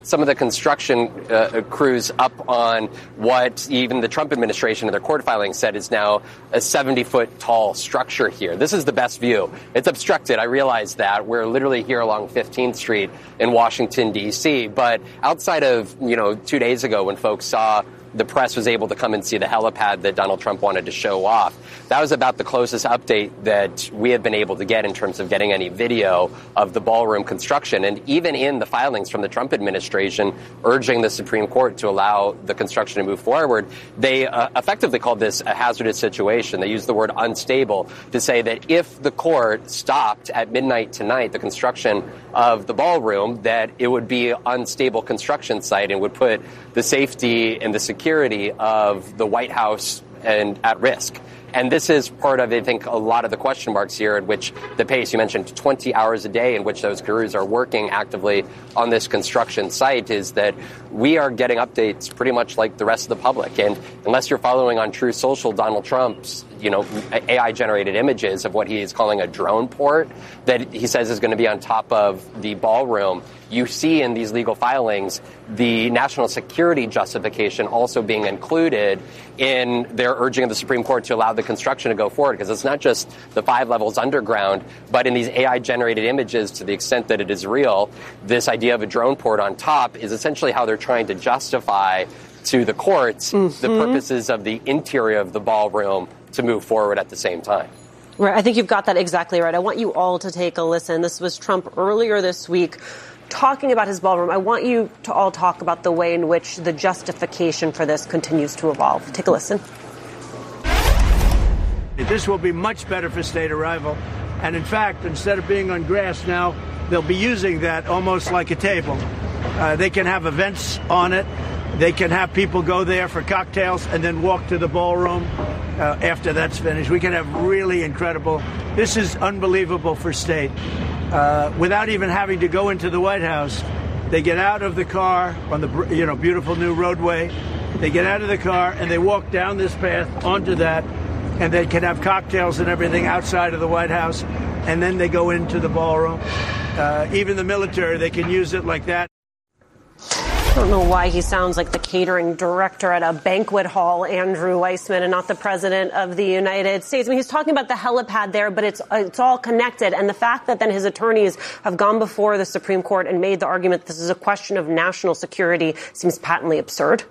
Some of the construction crews up on what even the Trump administration in their court filing said is now a 70-foot tall structure here. This is the best view. It's obstructed. I realize that. We're literally here along 15th Street in Washington, D.C. But outside of, 2 days ago when folks saw the press was able to come and see the helipad that Donald Trump wanted to show off, that was about the closest update that we have been able to get in terms of getting any video of the ballroom construction. And even in the filings from the Trump administration urging the Supreme Court to allow the construction to move forward, they effectively called this a hazardous situation. They used the word unstable to say that if the court stopped at midnight tonight the construction of the ballroom, that it would be an unstable construction site and would put the safety and the security of the White House at risk. And this is part of, I think, a lot of the question marks here at which the pace, you mentioned 20 hours a day in which those crews are working actively on this construction site, is that we are getting updates pretty much like the rest of the public. And unless you're following on Truth Social, Donald Trump's, AI-generated images of what he is calling a drone port that he says is going to be on top of the ballroom, you see in these legal filings the national security justification also being included in their urging of the Supreme Court to allow the construction to go forward, because it's not just the 5 levels underground, but in these AI-generated images, to the extent that it is real, this idea of a drone port on top is essentially how they're trying to justify to the courts the purposes of the interior of the ballroom to move forward at the same time. Right. I think you've got that exactly right. I want you all to take a listen. This was Trump earlier this week talking about his ballroom. I want you to all talk about the way in which the justification for this continues to evolve. Take a listen. This will be much better for state arrival. And in fact, instead of being on grass now, they'll be using that almost like a table. They can have events on it. They can have people go there for cocktails and then walk to the ballroom after that's finished. We can have really incredible. This is unbelievable for state. Without even having to go into the White House, they get out of the car on the beautiful new roadway. They get out of the car and they walk down this path onto that, and they can have cocktails and everything outside of the White House, and then they go into the ballroom. Even the military, they can use it like that. I don't know why he sounds like the catering director at a banquet hall, Andrew Weissman, and not the president of the United States. I mean, he's talking about the helipad there, but it's all connected. And the fact that then his attorneys have gone before the Supreme Court and made the argument this is a question of national security seems patently absurd.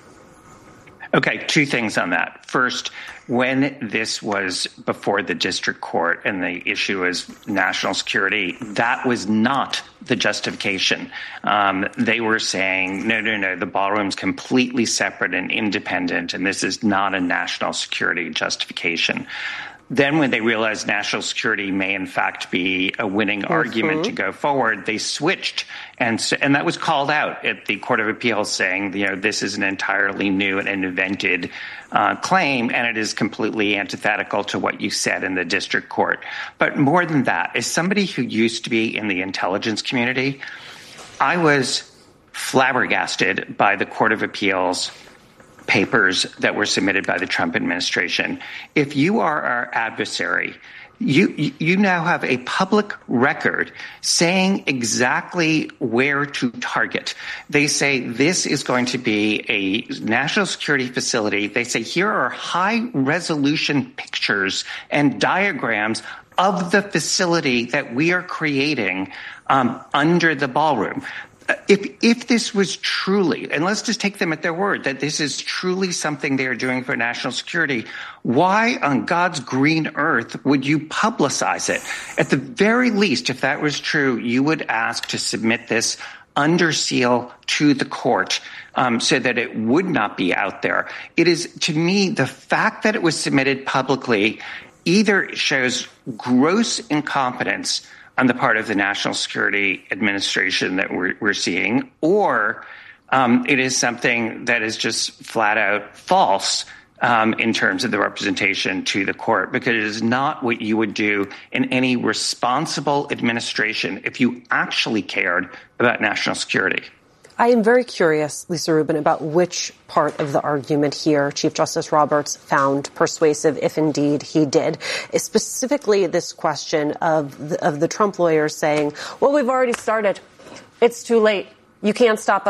Okay, 2 things on that. First, when this was before the district court and the issue is national security, that was not the justification. They were saying, no, the ballroom's completely separate and independent, and this is not a national security justification. Then when they realized national security may in fact be a winning argument to go forward, they switched. And that was called out at the Court of Appeals, saying, this is an entirely new and invented claim, and it is completely antithetical to what you said in the district court. But more than that, as somebody who used to be in the intelligence community, I was flabbergasted by the Court of Appeals papers that were submitted by the Trump administration. If you are our adversary, you now have a public record saying exactly where to target. They say this is going to be a national security facility. They say here are high-resolution pictures and diagrams of the facility that we are creating under the ballroom. If this was truly, and let's just take them at their word, that this is truly something they are doing for national security, why on God's green earth would you publicize it? At the very least, if that was true, you would ask to submit this under seal to the court so that it would not be out there. It is, to me, the fact that it was submitted publicly either shows gross incompetence on the part of the National Security Administration that we're seeing, or it is something that is just flat out false in terms of the representation to the court, because it is not what you would do in any responsible administration if you actually cared about national security. I am very curious, Lisa Rubin, about which part of the argument here Chief Justice Roberts found persuasive, if indeed he did. Specifically, this question of the Trump lawyers saying, well, we've already started. It's too late. You can't stop